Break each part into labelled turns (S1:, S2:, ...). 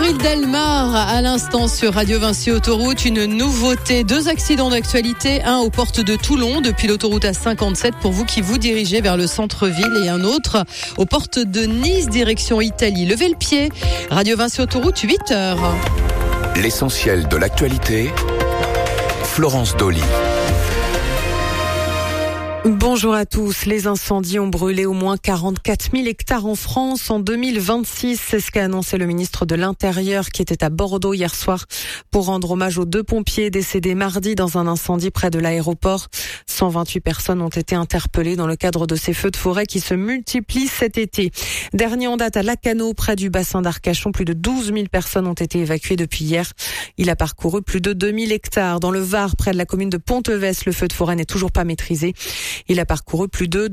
S1: Avril Delmar à l'instant sur Radio Vinci Autoroute. Une nouveauté, 2 accidents d'actualité, un aux portes de Toulon depuis l'autoroute A57 pour vous qui vous dirigez vers le centre-ville et un autre aux portes de Nice direction Italie. Levez le pied. Radio Vinci Autoroute, 8h.
S2: L'essentiel de l'actualité, Florence Dolly.
S3: Bonjour à tous. Les incendies ont brûlé au moins 44 000 hectares en France en 2026. C'est ce qu'a annoncé le ministre de l'Intérieur qui était à Bordeaux hier soir pour rendre hommage aux 2 pompiers décédés mardi dans un incendie près de l'aéroport. 128 personnes ont été interpellées dans le cadre de ces feux de forêt qui se multiplient cet été. Dernier en date à Lacanau, près du bassin d'Arcachon, plus de 12 000 personnes ont été évacuées depuis hier. Il a parcouru plus de 2 000 hectares. Dans le Var, près de la commune de Ponteves, le feu de forêt n'est toujours pas maîtrisé. Il a parcouru plus de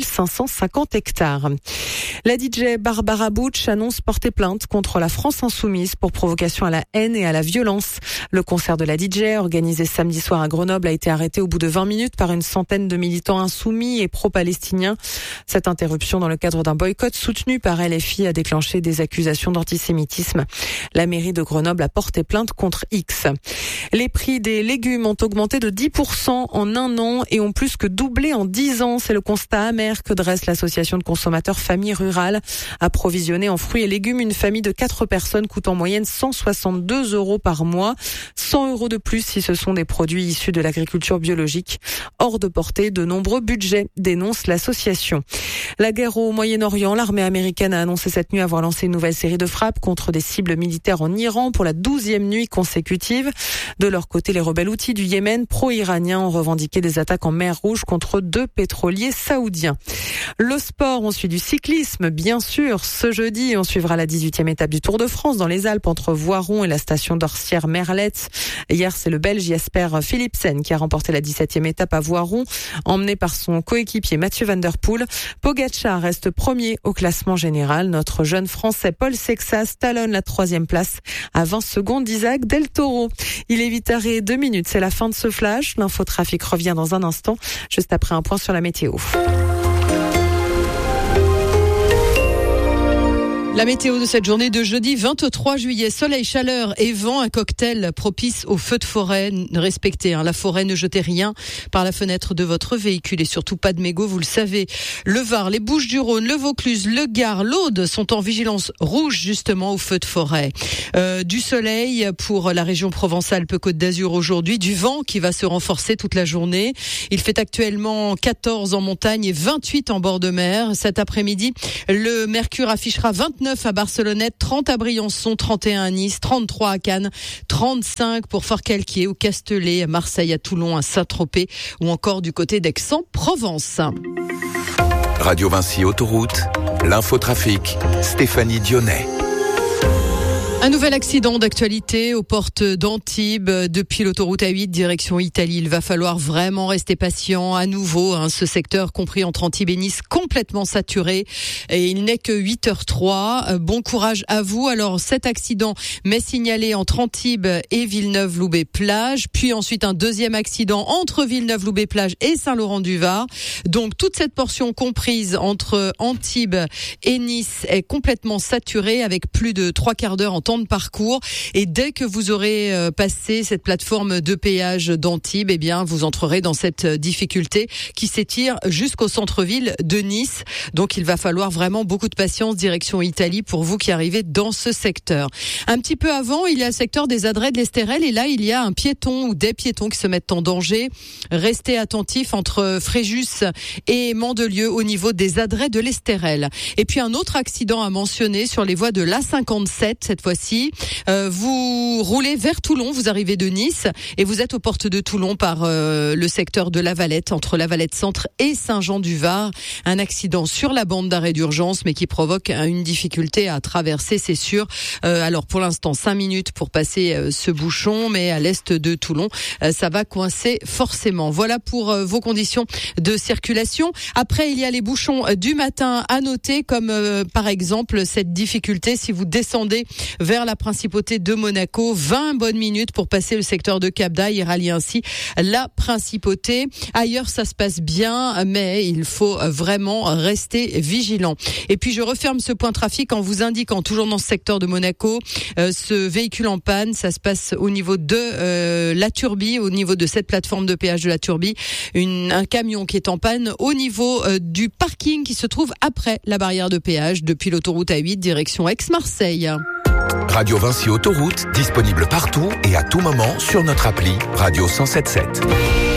S3: 2550 hectares. La DJ Barbara Butch annonce porter plainte contre la France Insoumise pour provocation à la haine et à la violence. Le concert de la DJ, organisé samedi soir à Grenoble, a été arrêté au bout de 20 minutes par une centaine de militants insoumis et pro-palestiniens. Cette interruption dans le cadre d'un boycott soutenu par LFI a déclenché des accusations d'antisémitisme. La mairie de Grenoble a porté plainte contre X. Les prix des légumes ont augmenté de 10% en un an et ont plus que doublé en 10 ans. C'est le constat amer que dresse l'association de consommateurs Famille Rurale. Approvisionner en fruits et légumes une famille de 4 personnes coûte en moyenne 162 € par mois. 100 € de plus si ce sont des produits issus de l'agriculture biologique. Hors de portée de nombreux budgets, dénonce l'association. La guerre au Moyen-Orient, l'armée américaine a annoncé cette nuit avoir lancé une nouvelle série de frappes contre des cibles militaires en Iran pour la 12e nuit consécutive. De leur côté, les rebelles houthis du Yémen pro-iraniens ont revendiqué des attaques en mer Rouge contre 2 pétroliers saoudiens. Le sport, on suit du cyclisme, bien sûr. Ce jeudi, on suivra la 18e étape du Tour de France dans les Alpes entre Voiron et la station d'Orsières-Merlette. Hier, c'est le Belge Jasper Philipsen qui a remporté la 17e étape à Voiron, emmené par son coéquipier Mathieu Van Der Poel. Pogacar reste premier au classement général. Notre jeune Français Paul Sexas talonne la 3e place à 20 secondes d'Isaac Del Toro. Il est 8h02, c'est la fin de ce flash. L'infotrafic revient dans un instant, juste après un point sur la météo.
S1: La météo de cette journée de jeudi 23 juillet, soleil, chaleur et vent, un cocktail propice aux feux de forêt. Respectez la forêt, ne jetez rien par la fenêtre de votre véhicule et surtout pas de mégots, vous le savez. Le Var, les Bouches-du-Rhône, le Vaucluse, le Gard, l'Aude sont en vigilance rouge justement aux feux de forêt. Du soleil pour la région Provence-Alpes-Côte d'Azur aujourd'hui, du vent qui va se renforcer toute la journée. Il fait actuellement 14 en montagne et 28 en bord de mer. Cet après-midi, le mercure affichera 29 à Barcelonnette, 30 à Briançon, 31 à Nice, 33 à Cannes, 35 pour Fort-Calquier, au Castellet, à Marseille, à Toulon, à Saint-Tropez ou encore du côté d'Aix-en-Provence.
S2: Radio Vinci Autoroute, l'infotrafic, Stéphanie Dionnet.
S1: Un nouvel accident d'actualité aux portes d'Antibes depuis l'autoroute A8 direction Italie. Il va falloir vraiment rester patient à nouveau. Ce secteur compris entre Antibes et Nice complètement saturé et il n'est que 8h03. Bon courage à vous. Alors cet accident m'est signalé entre Antibes et Villeneuve-Loubet-Plage, puis ensuite un deuxième accident entre Villeneuve-Loubet-Plage et Saint-Laurent-du-Var. Donc toute cette portion comprise entre Antibes et Nice est complètement saturée avec plus de 3 quarts d'heure en temps de parcours et dès que vous aurez passé cette plateforme de péage d'Antibes, eh bien vous entrerez dans cette difficulté qui s'étire jusqu'au centre-ville de Nice. Donc il va falloir vraiment beaucoup de patience direction Italie pour vous qui arrivez dans ce secteur. Un petit peu avant, il y a le secteur des Adrets de l'Estérel et là il y a un piéton ou des piétons qui se mettent en danger. Restez attentifs entre Fréjus et Mandelieu au niveau des Adrets de l'Estérel. Et puis un autre accident à mentionner sur les voies de l'A57 cette fois-ci. Vous roulez vers Toulon, vous arrivez de Nice et vous êtes aux portes de Toulon par le secteur de La Valette, entre La Valette Centre et Saint-Jean-du-Var. Un accident sur la bande d'arrêt d'urgence mais qui provoque une difficulté à traverser, c'est sûr. Alors pour l'instant 5 minutes pour passer ce bouchon, mais à l'est de Toulon, ça va coincer forcément. Voilà pour vos conditions de circulation. Après, il y a les bouchons du matin à noter, comme par exemple cette difficulté si vous descendez vers la principauté de Monaco. 20 bonnes minutes pour passer le secteur de Cap d'Aille et rallier ainsi la principauté. Ailleurs, ça se passe bien, mais il faut vraiment rester vigilant. Et puis, je referme ce point trafic en vous indiquant, toujours dans ce secteur de Monaco, ce véhicule en panne, ça se passe au niveau de la Turbie, au niveau de cette plateforme de péage de la Turbie. Un camion qui est en panne au niveau du parking qui se trouve après la barrière de péage depuis l'autoroute A8 direction Aix-Marseille.
S2: Radio Vinci Autoroute, disponible partout et à tout moment sur notre appli Radio 107.7.